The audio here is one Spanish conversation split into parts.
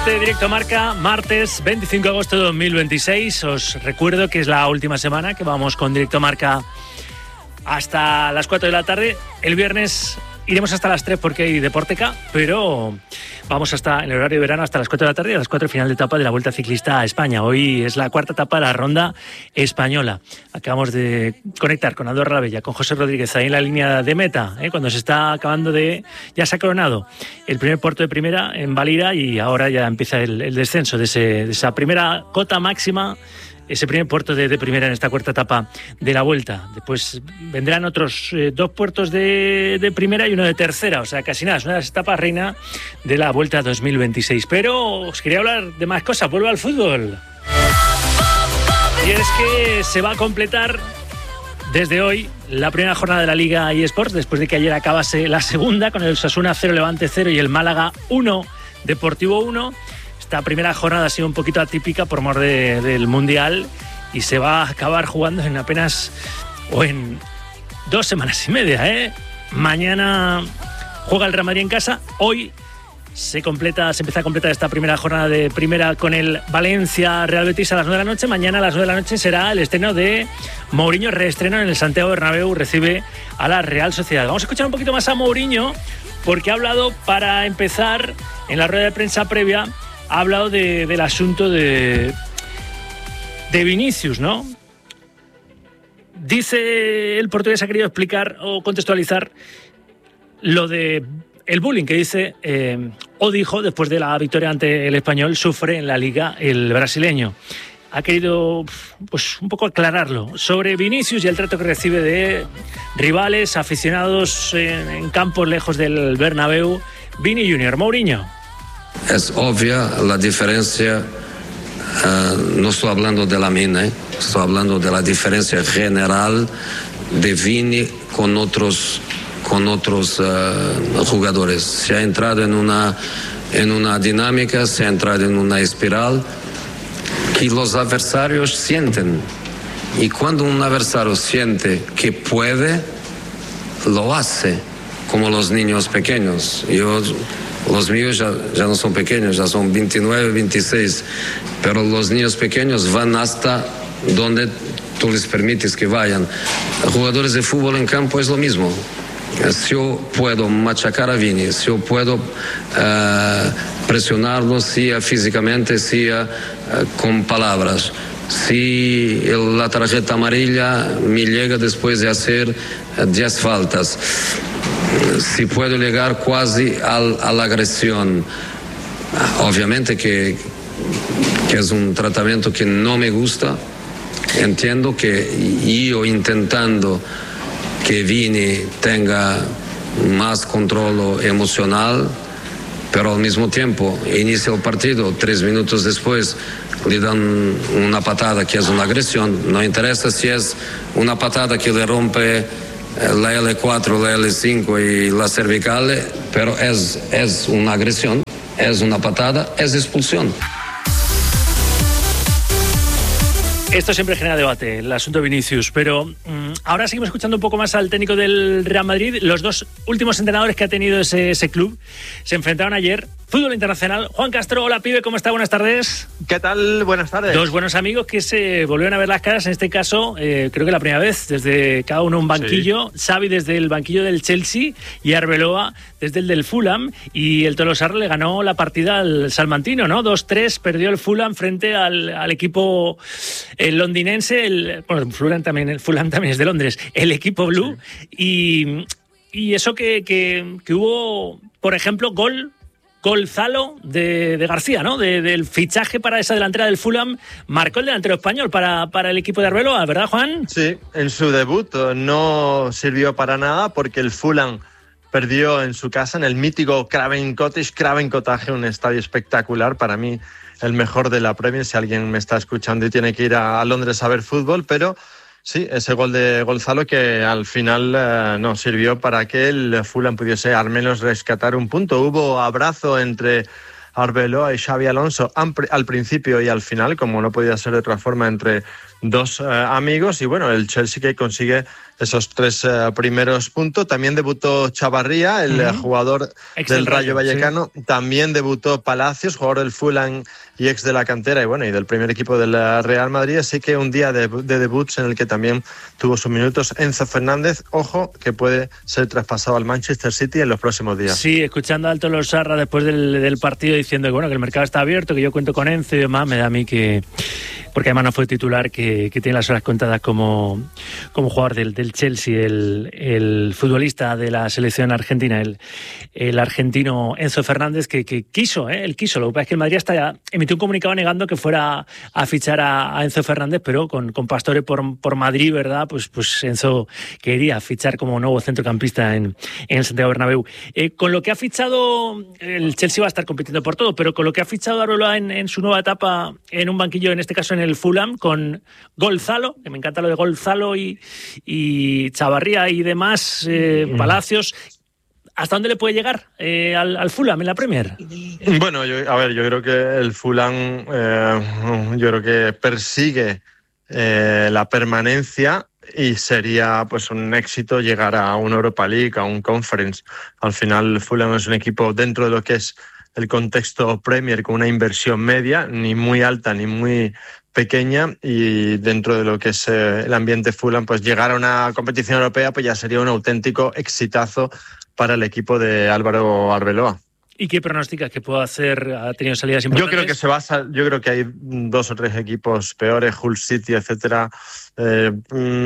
Directo Marca, martes 25 de agosto de 2026. Os recuerdo que es la última semana que vamos con Directo Marca hasta las 4 de la tarde. El viernes iremos hasta las 3 porque hay Deporteca, pero vamos hasta en el horario de verano hasta las 4 de la tarde, a las 4 final de etapa de la Vuelta Ciclista a España. Hoy es la cuarta etapa de la Ronda Española. Acabamos de conectar con Andorra la Bella, con José Rodríguez ahí en la línea de meta, cuando se está acabando ya se ha coronado el primer puerto de primera en Valira y ahora ya empieza el descenso de esa primera cota máxima, ese primer puerto de primera en esta cuarta etapa de la Vuelta. Después vendrán otros 2 puertos de primera y uno de tercera, o sea, casi nada, es una de las etapas reina de la Vuelta 2026. Pero os quería hablar de más cosas, vuelvo al fútbol. Y es que se va a completar desde hoy la primera jornada de la Liga eSports, después de que ayer acabase la segunda, con el Osasuna 0, Levante 0 y el Málaga 1, Deportivo 1. Esta primera jornada ha sido un poquito atípica por mor del Mundial y se va a acabar jugando en apenas o en 2 semanas y media. Mañana juega el Real Madrid en casa. Hoy se empieza a completar esta primera jornada de primera con el Valencia Real Betis a las 9 de la noche. Mañana a las 9 de la noche será el estreno de Mourinho, reestreno en el Santiago Bernabéu, recibe a la Real Sociedad. Vamos a escuchar un poquito más a Mourinho porque ha hablado, para empezar, en la rueda de prensa previa, ha hablado del asunto de Vinicius, ¿no? Dice el portugués, ha querido explicar o contextualizar lo de el bullying que dice, o dijo, después de la victoria ante el Español, sufre en la Liga el brasileño. Ha querido pues un poco aclararlo sobre Vinicius y el trato que recibe de rivales, aficionados en campos lejos del Bernabéu. Vini Junior, Mourinho. Es obvia la diferencia, no estoy hablando de la mía, estoy hablando de la diferencia general de Vini con otros jugadores. Se ha entrado en una dinámica, se ha entrado en una espiral que los adversarios sienten. Y cuando un adversario siente que puede, lo hace, como los niños pequeños. Los míos ya no son pequeños, ya son 29, 26, pero los niños pequeños van hasta donde tú les permites que vayan. Jugadores de fútbol en campo es lo mismo. Si yo puedo machacar a Vini, si yo puedo presionarlo, sea físicamente, sea con palabras, si la tarjeta amarilla me llega después de hacer 10 faltas, si puedo llegar casi a la agresión. Obviamente que es un tratamiento que no me gusta. Entiendo que yo intentando que Vini tenga más control emocional, pero al mismo tiempo inicia el partido, 3 minutos después le dan una patada que es una agresión. No interesa si es una patada que le rompe la L4, la L5 y la cervical, pero es una agresión, es una patada, es expulsión. Esto siempre genera debate, el asunto de Vinicius, pero ahora seguimos escuchando un poco más al técnico del Real Madrid. Los 2 últimos entrenadores que ha tenido ese club se enfrentaron ayer. Fútbol internacional. Juan Castro, hola pibe, ¿cómo está? Buenas tardes. ¿Qué tal? Buenas tardes. 2 buenos amigos que se volvieron a ver las caras, en este caso, creo que la primera vez, desde cada uno un banquillo. Sí. Xavi desde el banquillo del Chelsea y Arbeloa desde el del Fulham. Y el Tolosar le ganó la partida al salmantino, ¿no? 2-3, perdió el Fulham frente al equipo londinense. El Fulham también es de Londres, el equipo blue. Sí. Y eso que hubo, por ejemplo, Gonzalo de García, ¿no? Del fichaje para esa delantera del Fulham, marcó el delantero español para el equipo de Arbeloa, ¿verdad, Juan? Sí, en su debut no sirvió para nada porque el Fulham perdió en su casa en el mítico Craven Cottage, un estadio espectacular, para mí el mejor de la Premier, si alguien me está escuchando y tiene que ir a Londres a ver fútbol, pero sí, ese gol de Gonzalo que al final no sirvió para que el Fulham pudiese al menos rescatar un punto. Hubo abrazo entre Arbeloa y Xabi Alonso al principio y al final, como no podía ser de otra forma, entre dos amigos. Y bueno, el Chelsea que consigue esos 3 primeros puntos. También debutó Chavarría, el jugador del Rayo Vallecano. Sí. También debutó Palacios, jugador del Fulham y ex de la cantera y bueno, y del primer equipo del Real Madrid. Así que un día de debuts en el que también tuvo sus minutos Enzo Fernández. Ojo, que puede ser traspasado al Manchester City en los próximos días. Sí, escuchando a Alto Losarra después del partido diciendo que bueno, que el mercado está abierto, que yo cuento con Enzo y demás, me da a mí que, porque además no fue titular, que tiene las horas contadas como jugador del Chelsea, el futbolista de la selección argentina, el argentino Enzo Fernández, que quiso, él quiso. Lo que pasa es que el Madrid hasta ya emitió un comunicado negando que fuera a fichar a Enzo Fernández, pero con Pastore por Madrid, ¿verdad? Pues Enzo quería fichar como nuevo centrocampista en el Santiago Bernabéu. Con lo que ha fichado, el Chelsea va a estar compitiendo por todo, pero con lo que ha fichado Arbeloa en su nueva etapa en un banquillo, en este caso en el Fulham, con Gonzalo, que me encanta lo de Gonzalo y Chavarría y demás, Palacios. ¿Hasta dónde le puede llegar al Fulham en la Premier? Bueno, yo creo que el Fulham yo creo que persigue la permanencia y sería pues un éxito llegar a una Europa League, a un Conference. Al final el Fulham es un equipo dentro de lo que es el contexto Premier con una inversión media, ni muy alta ni muy pequeña, y dentro de lo que es el ambiente Fulham, pues llegar a una competición europea pues ya sería un auténtico exitazo para el equipo de Álvaro Arbeloa. ¿Y qué pronosticas que puede hacer? ¿Ha tenido salidas importantes? Yo creo que hay 2 o 3 equipos peores, Hull City, etcétera. Yo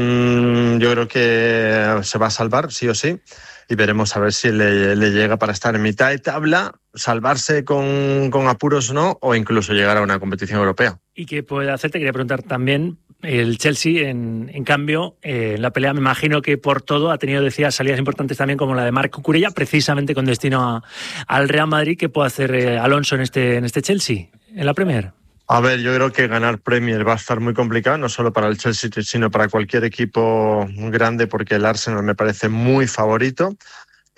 creo que se va a salvar, sí o sí, y veremos a ver si le llega para estar en mitad de tabla, salvarse con apuros o no, o incluso llegar a una competición europea. ¿Y qué puede hacer? Te quería preguntar también. El Chelsea, en cambio, en la pelea, me imagino que por todo ha tenido, decía, salidas importantes también como la de Marc Cucurella, precisamente con destino al Real Madrid. ¿Qué puede hacer Alonso en este Chelsea, en la Premier? A ver, yo creo que ganar Premier va a estar muy complicado, no solo para el Chelsea, sino para cualquier equipo grande, porque el Arsenal me parece muy favorito. Yo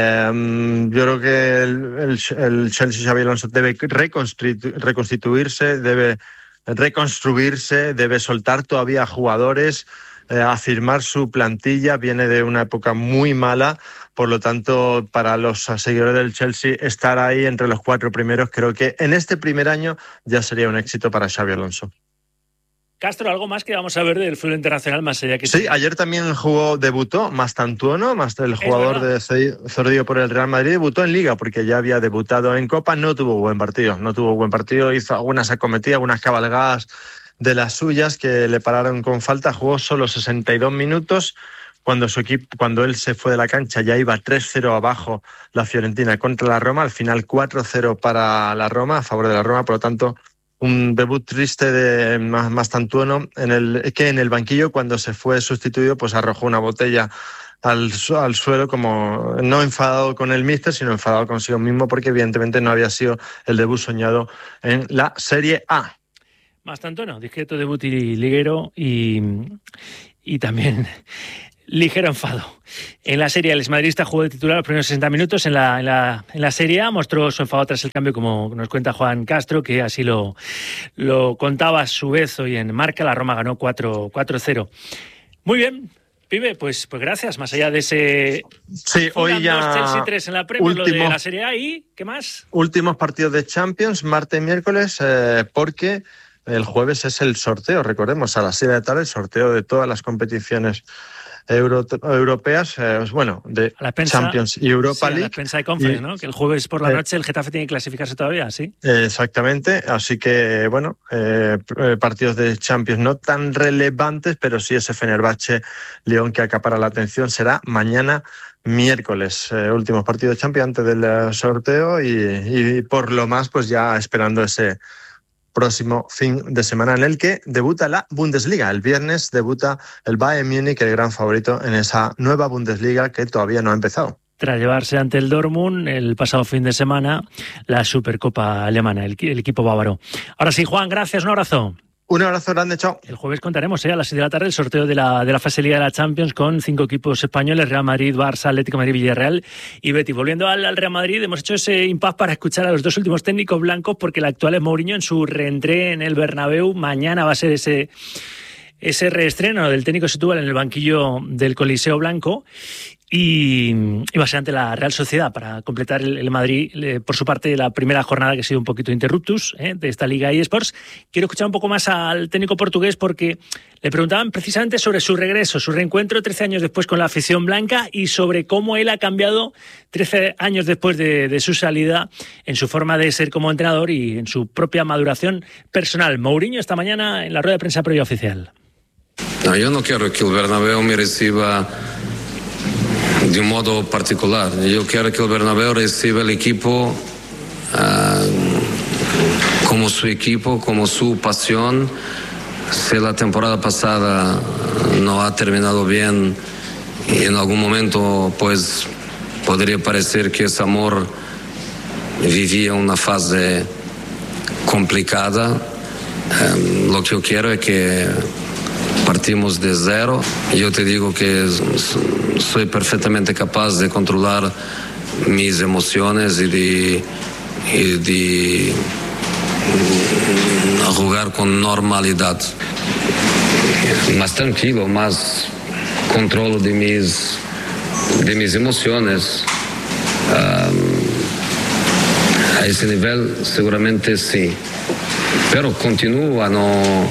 creo que el Chelsea, Xabi Alonso, debe reconstituirse, debe reconstruirse, debe soltar todavía jugadores, afirmar su plantilla. Viene de una época muy mala, por lo tanto, para los seguidores del Chelsea, estar ahí entre los 4 primeros, creo que en este primer año ya sería un éxito para Xabi Alonso. Castro, ¿algo más que vamos a ver del fútbol internacional más allá que... Sí, ayer también debutó Mastantuono, el jugador de Zordillo por el Real Madrid, debutó en Liga porque ya había debutado en Copa, no tuvo buen partido, hizo algunas acometidas, algunas cabalgadas de las suyas que le pararon con falta, jugó solo 62 minutos, cuando su equipo, cuando él se fue de la cancha ya iba 3-0 abajo la Fiorentina contra la Roma, al final 4-0 para la Roma, a favor de la Roma, por lo tanto un debut triste de Mastantuono, que en el banquillo, cuando se fue sustituido, pues arrojó una botella al suelo, como no enfadado con el míster, sino enfadado consigo mismo, porque evidentemente no había sido el debut soñado en la Serie A. Mastantuono, discreto debut y liguero, y también ligero enfado. En la Serie A, el exmadridista jugó de titular los primeros 60 minutos. En la Serie A mostró su enfado tras el cambio, como nos cuenta Juan Castro, que así lo contaba a su vez hoy en Marca. La Roma ganó 4-0. Muy bien, pibe, pues gracias. Más allá de ese... Sí, hoy ya... Chelsea 3 en la Premier, lo de la Serie A, ¿y qué más? Últimos partidos de Champions, martes y miércoles, porque el jueves es el sorteo, recordemos, a las 7 de la tarde, el sorteo de todas las competiciones europeas, de Champions y Europa League. La Pensa de Conference, ¿no? Que el jueves por la noche el Getafe tiene que clasificarse todavía, ¿sí? Exactamente, así que, partidos de Champions no tan relevantes, pero sí ese Fenerbahce-León que acapara la atención será mañana miércoles, últimos partidos de Champions antes del sorteo y por lo más, pues ya esperando ese próximo fin de semana en el que debuta la Bundesliga. El viernes debuta el Bayern Múnich, el gran favorito en esa nueva Bundesliga que todavía no ha empezado. Tras llevarse ante el Dortmund el pasado fin de semana la Supercopa alemana, el equipo bávaro. Ahora sí, Juan, gracias, un abrazo. Un abrazo grande, chao. El jueves contaremos a las 6 de la tarde el sorteo de la fase Liga de la Champions con 5 equipos españoles: Real Madrid, Barça, Atlético de Madrid, Villarreal y Betis. Volviendo al Real Madrid, hemos hecho ese impasse para escuchar a los dos últimos técnicos blancos, porque el actual es Mourinho en su reentré en el Bernabéu. Mañana va a ser ese reestreno del técnico Setúbal en el banquillo del Coliseo Blanco. Y va a ser ante la Real Sociedad para completar el Madrid, por su parte, la primera jornada, que ha sido un poquito interruptus de esta Liga eSports. Quiero escuchar un poco más al técnico portugués, porque le preguntaban precisamente sobre su regreso, su reencuentro 13 años después con la afición blanca, y sobre cómo él ha cambiado 13 años después de su salida en su forma de ser como entrenador y en su propia maduración personal. Mourinho esta mañana en la rueda de prensa previa oficial. No, yo no quiero que el Bernabéu me reciba de un modo particular. Yo quiero que el Bernabéu reciba el equipo como su equipo, como su pasión. Si la temporada pasada no ha terminado bien y en algún momento pues podría parecer que ese amor vivía una fase complicada, lo que yo quiero es que partimos de cero. Yo te digo que soy perfectamente capaz de controlar mis emociones y de jugar con normalidad. Más tranquilo, más control de mis emociones. A ese nivel seguramente sí. Pero continúo a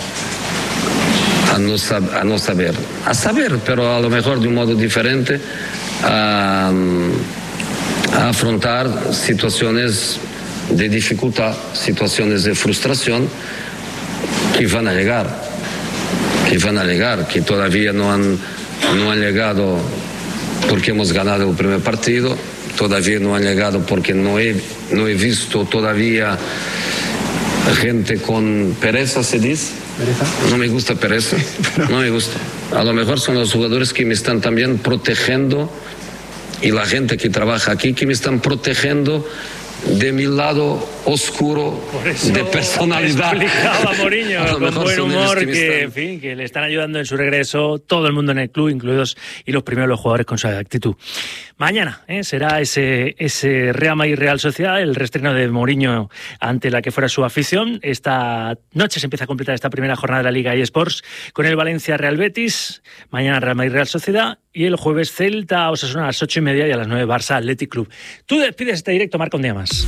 saber, pero a lo mejor de un modo diferente, a afrontar situaciones de dificultad, situaciones de frustración que van a llegar, que todavía no han llegado porque hemos ganado el primer partido, todavía no han llegado porque no he visto todavía gente con pereza, se dice. No me gusta pereza, no me gusta. A lo mejor son los jugadores que me están también protegiendo, y la gente que trabaja aquí que me están protegiendo de mi lado oscuro de personalidad. Explicaba Mourinho con buen humor que le están ayudando en su regreso todo el mundo en el club, incluidos y los primeros los jugadores con su actitud. Mañana será ese Real Madrid Real Sociedad, el reestreno de Mourinho ante la que fuera su afición. Esta noche se empieza a completar esta primera jornada de la Liga eSports con el Valencia Real Betis, mañana Real Madrid Real Sociedad y el jueves Celta Osasuna a las 8:30 y a las 9 Barça Athletic Club. Tú despides este directo, Marca, un día más.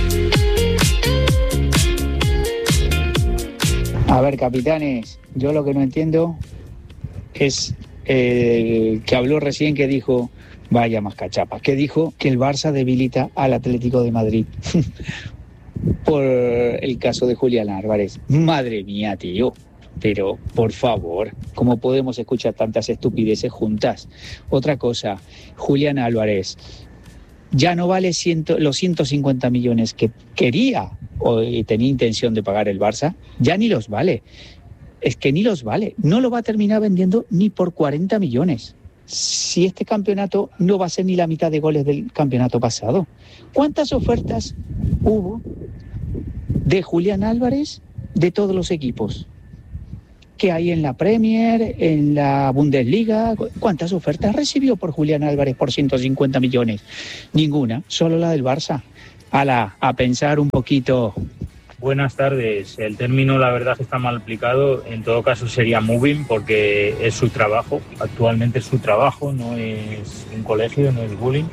A ver, capitanes, yo lo que no entiendo es que habló recién, que dijo, vaya más cachapa, que dijo que el Barça debilita al Atlético de Madrid por el caso de Julián Álvarez. Madre mía, tío. Pero, por favor, ¿cómo podemos escuchar tantas estupideces juntas? Otra cosa, Julián Álvarez ya no vale los 150 millones que quería o tenía intención de pagar el Barça, ya ni los vale. Es que ni los vale. No lo va a terminar vendiendo ni por 40 millones. Si este campeonato no va a ser ni la mitad de goles del campeonato pasado. ¿Cuántas ofertas hubo de Julián Álvarez de todos los equipos que hay en la Premier, en la Bundesliga? ¿Cuántas ofertas recibió por Julián Álvarez por 150 millones? Ninguna, solo la del Barça. A pensar un poquito. Buenas tardes. El término, la verdad, está mal aplicado. En todo caso sería moving, porque es su trabajo. Actualmente es su trabajo, no es un colegio, no es bullying.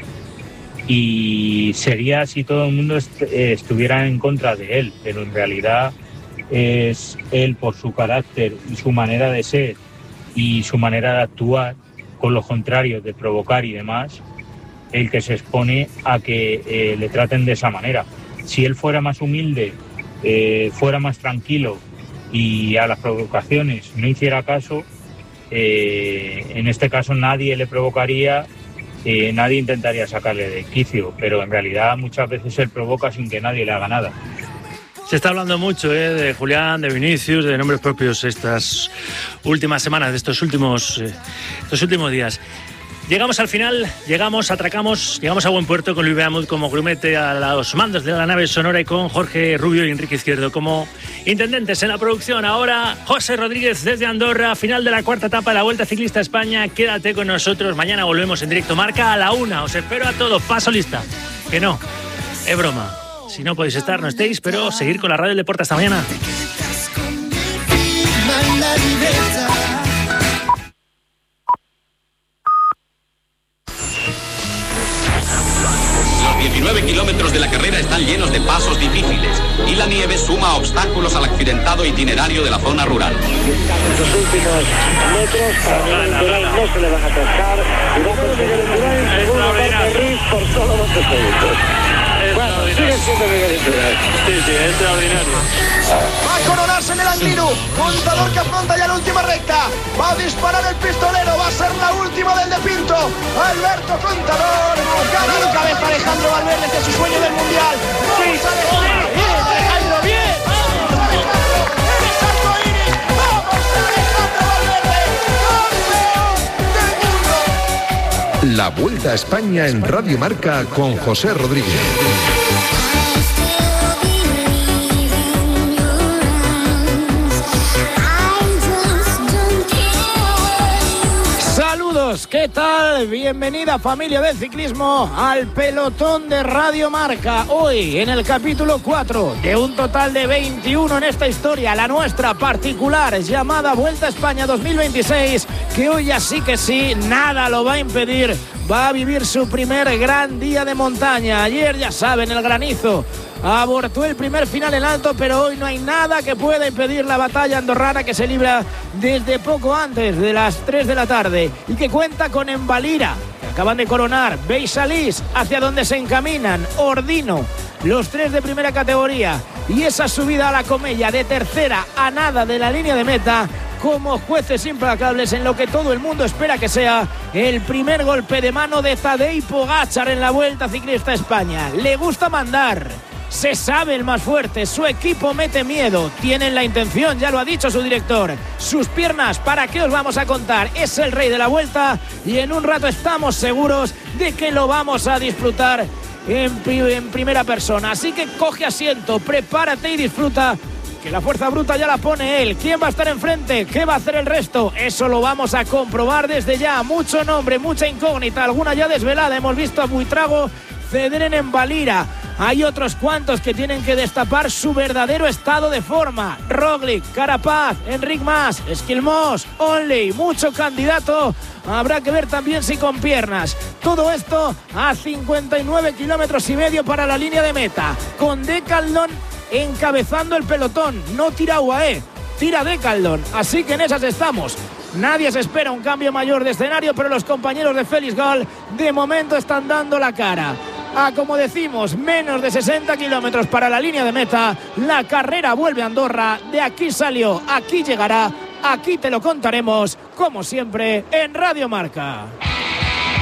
Y sería si todo el mundo estuviera en contra de él, pero en realidad es él, por su carácter y su manera de ser y su manera de actuar con los contrarios, de provocar y demás, el que se expone a que le traten de esa manera. Si él fuera más humilde, fuera más tranquilo y a las provocaciones no hiciera caso, en este caso nadie le provocaría, nadie intentaría sacarle de quicio, pero en realidad muchas veces él provoca sin que nadie le haga nada. Se está hablando mucho de Julián, de Vinicius, de nombres propios estas últimas semanas, de estos últimos días. Llegamos al final, atracamos, llegamos a buen puerto con Luis Beamud como grumete a los mandos de la nave sonora y con Jorge Rubio y Enrique Izquierdo como Intendentes en la producción. Ahora José Rodríguez desde Andorra, final de la cuarta etapa de la Vuelta Ciclista España. Quédate con nosotros, mañana volvemos en directo Marca a la 1. Os espero a todos, paso lista. Que no, es broma. Si no podéis estar, no estéis, pero seguir con la radio del deporte. Hasta mañana. Los 19 kilómetros de la carrera están llenos de pasos difíciles y la nieve suma obstáculos al accidentado itinerario de la zona rural. Los últimos metros para no se le van a pescar y va a conseguir Indurain en segunda parte Riz por solo 12 segundos. Bueno, sigue siendo Miguel Indurain. Sí, extraordinario. Va a coronarse en el Angliru. Contador que afronta ya la última recta. Va a disparar el pistolero. Va a ser la última del de Pinto. Alberto Contador. Gana en cabeza Alejandro Valverde, que es su sueño del mundial. Vamos Alejandro. Bien, Alejandro, bien. Vamos Alejandro. Es arcoíris. Vamos Alejandro Valverde. Campeón del mundo. La Vuelta a España en Radio Marca con José Rodríguez. Saludos, ¿qué tal? Bienvenida familia del ciclismo al pelotón de Radio Marca. Hoy en el capítulo 4 de un total de 21 en esta historia, la nuestra particular llamada Vuelta a España 2026, que hoy ya sí que sí, nada lo va a impedir. Va a vivir su primer gran día de montaña. Ayer, ya saben, el granizo abortó el primer final en alto, pero hoy no hay nada que pueda impedir la batalla andorrana, que se libra desde poco antes de las 3 de la tarde y que cuenta con Envalira, que acaban de coronar, Beisalís, hacia donde se encaminan, Ordino, los 3 de primera categoría, y esa subida a la Comella de tercera a nada de la línea de meta, como jueces implacables en lo que todo el mundo espera que sea el primer golpe de mano de Tadej Pogačar en la Vuelta Ciclista España. Le gusta mandar, se sabe el más fuerte, su equipo mete miedo, tienen la intención, ya lo ha dicho su director. Sus piernas, ¿para qué os vamos a contar? Es el rey de la Vuelta y en un rato estamos seguros de que lo vamos a disfrutar en primera persona. Así que coge asiento, prepárate y disfruta, que la fuerza bruta ya la pone él. ¿Quién va a estar enfrente? ¿Qué va a hacer el resto? Eso lo vamos a comprobar desde ya. Mucho nombre, mucha incógnita, alguna ya desvelada. Hemos visto a Buitrago ceder en Envalira. Hay otros cuantos que tienen que destapar su verdadero estado de forma. Roglic, Carapaz, Enric Mas, Esquilmos, Onley, mucho candidato. Habrá que ver también si con piernas. Todo esto a 59 kilómetros y medio para la línea de meta, con Decathlon encabezando el pelotón. No tira UAE, tira Decathlon. Así que en esas estamos. Nadie se espera un cambio mayor de escenario, pero los compañeros de Félix Gall de momento están dando la cara. A, como decimos, menos de 60 kilómetros para la línea de meta. La carrera vuelve a Andorra. De aquí salió, aquí llegará. Aquí te lo contaremos, como siempre, en Radio Marca.